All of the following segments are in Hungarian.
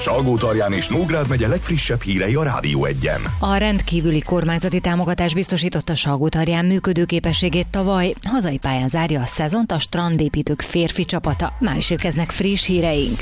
Salgótarján és Nógrád megye legfrissebb hírei a Rádió Egyen. A rendkívüli kormányzati támogatás biztosította Salgótarján működőképességét tavaly. Hazai pályán zárja a szezont a strandépítők férfi csapata. Már is érkeznek friss híreink.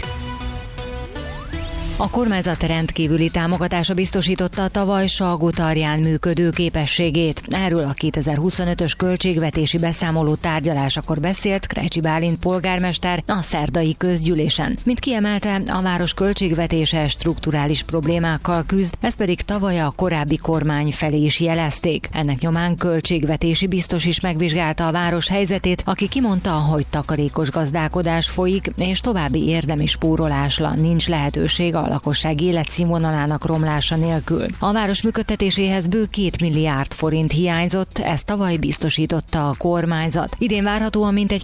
A kormányzat rendkívüli támogatása biztosította tavaly Salgótarján működő képességét. Erről a 2025-ös költségvetési beszámoló tárgyalásakor beszélt Krecsi Bálint polgármester a szerdai közgyűlésen. Mint kiemelte, a város költségvetése strukturális problémákkal küzd, ezt pedig tavaly a korábbi kormány felé is jelezték. Ennek nyomán költségvetési biztos is megvizsgálta a város helyzetét, aki kimondta, hogy takarékos gazdálkodás folyik, és további érdemi spórolásra nincs lehetőség a lakosság életszínvonalának romlása nélkül. A város működtetéséhez bő 2 milliárd forint hiányzott, ezt tavaly biztosította a kormányzat. Idén várhatóan mintegy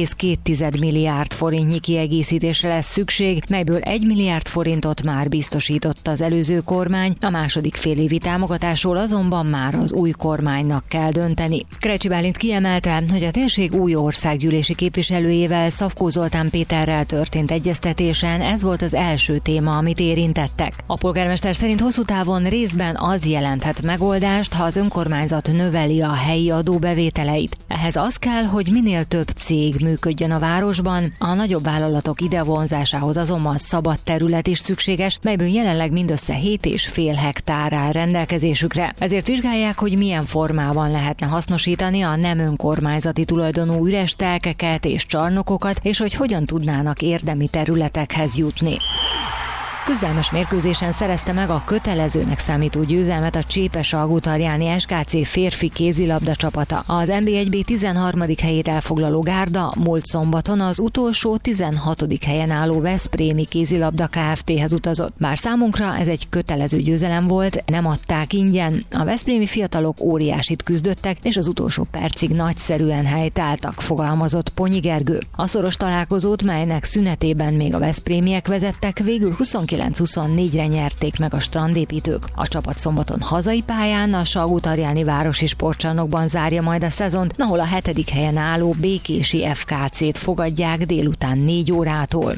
2,2 milliárd forintnyi kiegészítésre lesz szükség, melyből 1 milliárd forintot már biztosított az előző kormány, a második félévi támogatásról azonban már az új kormánynak kell dönteni. Krecsi Bálint kiemelte, hogy a térség új országgyűlési képviselőjével, Szafkó Zoltán Péterrel történt egyeztetésen ez volt az első téma, amit érintettek. A polgármester szerint hosszú távon részben az jelenthet megoldást, ha az önkormányzat növeli a helyi adóbevételeit. Ehhez az kell, hogy minél több cég működjön a városban, a nagyobb vállalatok idevonzásához azonban szabad terület is szükséges, melyből jelenleg mindössze 7,5 hektár áll rendelkezésükre. Ezért vizsgálják, hogy milyen formában lehetne hasznosítani a nem önkormányzati tulajdonú üres telkeket és csarnokokat, és hogy hogyan tudnának érdemi területekhez jutni. Küzdelmes mérkőzésen szerezte meg a kötelezőnek számító győzelmet a Csépe-Salgótarjáni SKC férfi kézilabda csapata. Az NB1B 13. helyét elfoglaló Gárda múlt szombaton az utolsó 16. helyen álló Veszprémi kézilabda Kft-hez utazott. Bár számunkra ez egy kötelező győzelem volt, nem adták ingyen. A veszprémi fiatalok óriásit küzdöttek, és az utolsó percig nagyszerűen helytálltak, fogalmazott Ponyi Gergő. A szoros találkozót, melynek szünetében még a veszprémiek vezettek, végül 29-24-re nyerték meg a strandépítők. A csapat szombaton hazai pályán a Salgótarjáni városi sportcsarnokban zárja majd a szezont, ahol a 7. helyen álló Békési FKC-t fogadják délután 4 órától.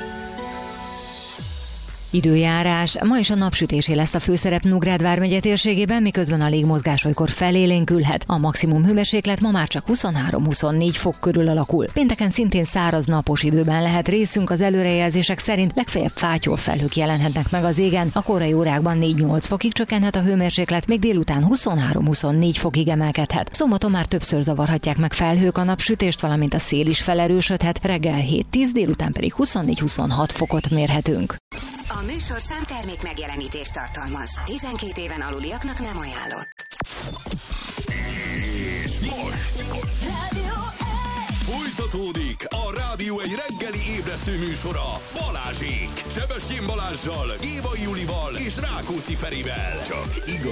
Időjárás. Ma is a napsütésé lesz a főszerep Nógrád vármegye térségében, miközben a légmozgás olykor felélénkülhet. A maximum hőmérséklet ma már csak 23-24 fok körül alakul. Pénteken szintén száraz napos időben lehet részünk, az előrejelzések szerint legfeljebb fátyolfelhők jelenhetnek meg az égen. A korai órákban 4-8 fokig csökkenhet a hőmérséklet, még délután 23-24 fokig emelkedhet. Szombaton már többször zavarhatják meg felhők a napsütést, valamint a szél is felerősödhet, reggel 7-10, délután pedig 24-26 fokot mérhetünk. A műsorszám termék megjelenítést tartalmaz. 12 éven aluliaknak nem ajánlott. És most Rádió folytatódik a Rádió egy reggeli ébresztő műsora Balázsék. Sebestyén Balázssal, Gévai Julival és Rákóczi Ferivel. Csak igaz.